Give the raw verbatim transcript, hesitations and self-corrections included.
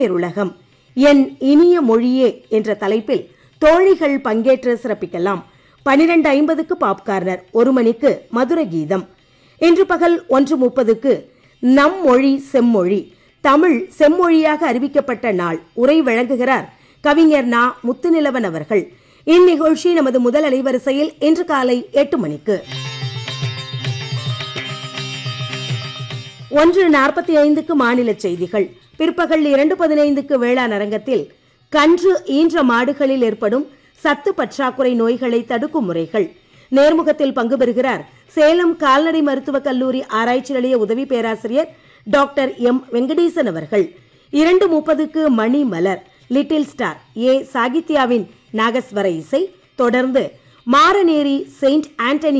பேருலகம் என் இனிய மொழியே என்ற தலைப்பில் தோழிகள் பங்கேற்று சிறப்பிக்கலாம். பனிரெண்டு ஐம்பதுக்கு பாப்கார்னர், ஒரு மணிக்கு மதுர கீதம். இன்று பகல் ஒன்று முப்பதுக்கு நம் மொழி செம்மொழி, தமிழ் செம்மொழியாக அறிவிக்கப்பட்ட நாள். உரை வழங்குகிறார் கவிஞர் நா முத்துநிலவன் அவர்கள். இந்நிகழ்ச்சி நமது முதல் அலைவரிசையில் இன்று காலை எட்டு மணிக்கு. ஒன்று நாற்பத்தி ஐந்துக்கு மாநில செய்திகள். பிற்பகல் இரண்டு பதினைந்துக்கு வேளாண் அரங்கத்தில் கன்று ஈன்ற மாடுகளில் ஏற்படும் சத்து பற்றாக்குறை நோய்களை தடுக்கும் முறைகள். நேர்முகத்தில் பங்கு பெறுகிறார் சேலம் கால்நடை மருத்துவக் கல்லூரி ஆராய்ச்சி நிலைய உதவி பேராசிரியர் டாக்டர் எம் வெங்கடேசன் அவர்கள். இரண்டு முப்பதுக்கு மணி மலர், லிட்டில் ஸ்டார் ஏ சாகித்யாவின் நாகஸ்வர இசை. தொடர்ந்து மாரநேரி செயின்ட் ஆண்டனி